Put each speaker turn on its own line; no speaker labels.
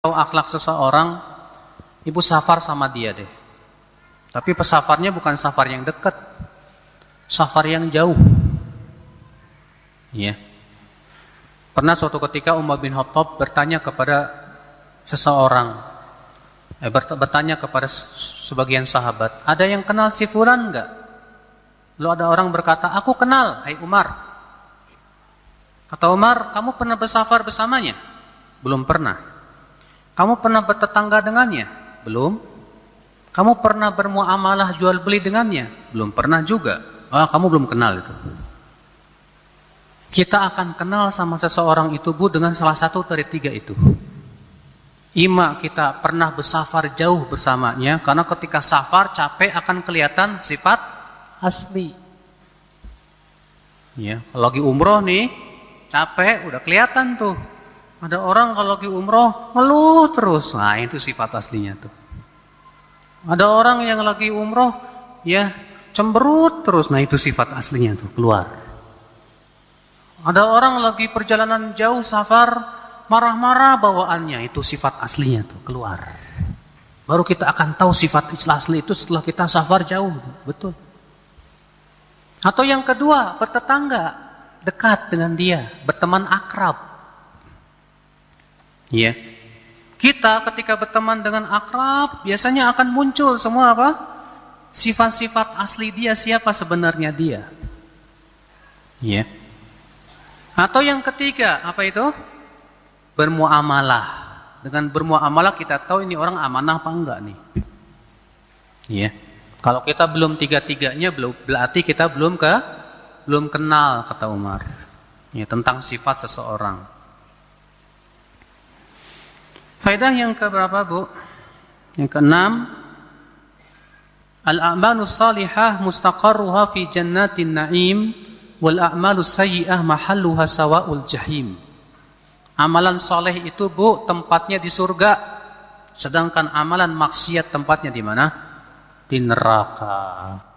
tahu akhlak seseorang, ibu safar sama dia deh. Tapi pesafarnya bukan safar yang dekat, safar yang jauh. Ya. Pernah suatu ketika Umar bin Khattab bertanya kepada seseorang, bertanya kepada sebagian sahabat, ada yang kenal si fulan enggak? Lalu ada orang berkata, aku kenal, hai Umar. Kata Umar, kamu pernah bersafar bersamanya? Belum pernah. Kamu pernah bertetangga dengannya? Belum. Kamu pernah bermuamalah jual beli dengannya? Belum pernah juga. Kamu belum kenal itu. Kita akan kenal sama seseorang itu, Bu, dengan salah satu dari tiga itu. Ima kita pernah bersafar jauh bersamanya, karena ketika safar capek akan kelihatan sifat asli. Ya, kalau lagi umroh nih, capek udah kelihatan tuh. Ada orang kalau lagi umroh ngeluh terus, nah itu sifat aslinya tuh. Ada orang yang lagi umroh ya cemberut terus, nah itu sifat aslinya tuh keluar. Ada orang lagi perjalanan jauh safar marah-marah bawaannya, itu sifat aslinya tuh keluar. Baru kita akan tahu sifat asli itu setelah kita safar jauh, betul. Atau yang kedua, bertetangga, dekat dengan dia, berteman akrab. Ya. Kita ketika berteman dengan akrab biasanya akan muncul semua apa? Sifat-sifat asli dia, siapa sebenarnya dia. Ya. Atau yang ketiga, apa itu? Bermuamalah. Dengan bermuamalah kita tahu ini orang amanah apa enggak nih. Ya. Kalau kita belum tiga-tiganya berarti kita belum kenal, kata Umar. Ya, tentang sifat seseorang. Faedah yang keberapa, Bu? Yang keenam, al-a'malus salihah mustaqarruha fi jannatin na'im wal a'malus sayyi'ah mahalluha sawa'ul jahim. Amalan soleh itu, Bu, tempatnya di surga, sedangkan amalan maksiat tempatnya di mana? Di neraka.